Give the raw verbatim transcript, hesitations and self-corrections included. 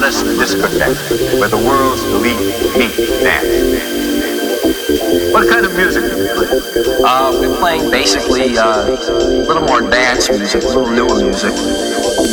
modest discotheque where the world's elite meet dance. What kind of music do you play? Uh, we're playing basically uh, a little more dance music, a little newer music.